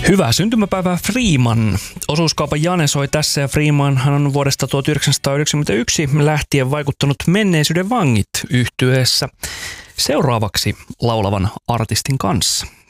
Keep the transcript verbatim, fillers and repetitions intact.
Hyvää syntymäpäivää Freeman. Osuuskaupan Jane soi tässä ja Freemanhan on vuodesta tuhatyhdeksänsataayhdeksänkymmentäyksi lähtien vaikuttanut Menneisyyden vangit -yhtyeessä seuraavaksi laulavan artistin kanssa.